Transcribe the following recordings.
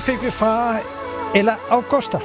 fik vi fra Ella Augusta.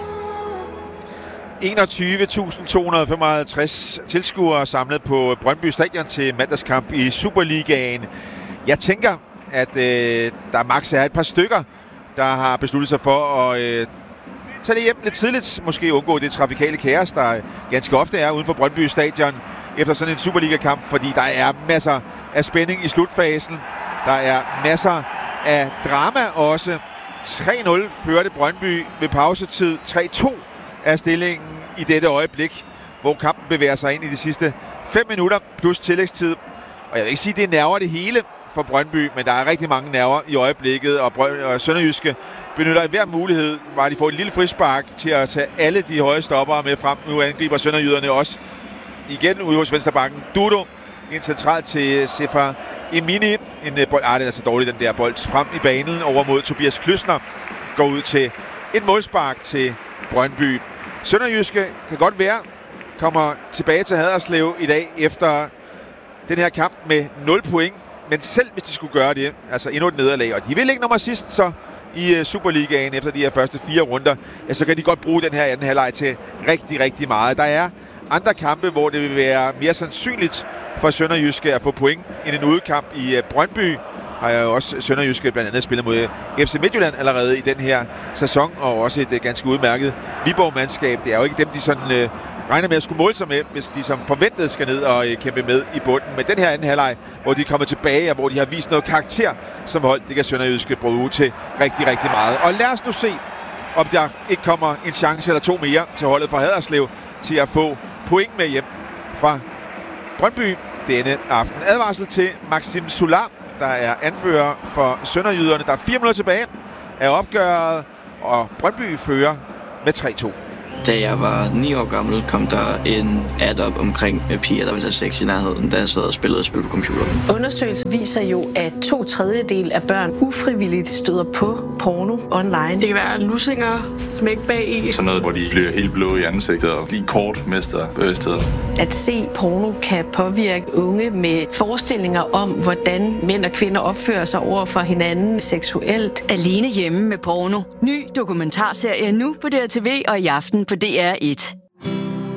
21.255 tilskuere samlet på Brøndby Stadion til mandagskamp i Superligaen. Jeg tænker, at der maks er et par stykker, der har besluttet sig for at tage det hjem lidt tidligt. Måske undgå det trafikale kaos, der ganske ofte er uden for Brøndby Stadion efter sådan en Superliga-kamp, fordi der er masser af spænding i slutfasen. Der er masser af drama også. 3-0 førte Brøndby ved pausetid. 3-2 er stillingen i dette øjeblik, hvor kampen bevæger sig ind i de sidste 5 minutter plus tillægstid. Og jeg vil ikke sige, at det nerver det hele for Brøndby, men der er rigtig mange nerver i øjeblikket, og Sønderjyske benytter hver mulighed, hvor de får et lille frispark til at tage alle de høje stoppere med frem. Nu angriber sønderjyderne også igen ude hos venstrebakken. Dudo ind centralt til Sefa Emini. En bold, den er så dårlig, den der bold frem i banen over mod Tobias Kløsner. Går ud til et målspark til Brøndby. Sønderjyske kan godt være, kommer tilbage til Haderslev i dag efter den her kamp med 0 point. Men selv hvis de skulle gøre det, altså endnu et nederlag, og de vil ikke nummer sidst så i Superligaen efter de her første 4 runder, ja, så kan de godt bruge den her anden halvleg til rigtig, rigtig meget. Der er andre kampe, hvor det vil være mere sandsynligt for Sønderjyske at få point end en udekamp i Brøndby. Har jeg også Sønderjyske blandt andet spillet mod FC Midtjylland allerede i den her sæson, og også et ganske udmærket Viborg-mandskab. Det er jo ikke dem, de sådan regner med at skulle måle sig med, hvis de som forventet skal ned og kæmpe med i bunden. Men den her anden halvleg, hvor de er kommet tilbage, og hvor de har vist noget karakter som hold, det kan Sønderjyske bruge til rigtig, rigtig meget. Og lad os nu se, om der ikke kommer en chance eller 2 mere til holdet fra Haderslev til at få point med hjem fra Brøndby denne aften. Advarsel til Maxim Solar, der er anfører for sønderjyderne. Der er 4 minutter tilbage af opgøret, og Brøndby fører med 3-2. Da jeg var 9 år gammel, kom der en ad-up omkring piger, der ville have sex i nærheden, da jeg sad og spillede på computeren. Undersøgelser viser jo, at 2/3 af børn ufrivilligt støder på porno online. Det kan være lussinger, smæk bag i. Sådan noget, hvor de bliver helt blå i ansigtet og lige kort mister bevidstheden. At se porno kan påvirke unge med forestillinger om, hvordan mænd og kvinder opfører sig over for hinanden seksuelt. Alene hjemme med porno. Ny dokumentarserie nu på DRTV og i aften på DR1.